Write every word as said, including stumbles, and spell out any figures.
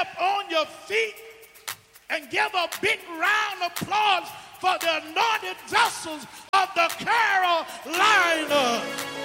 up on your feet and give a big round of applause for the anointed vessels of the Carolina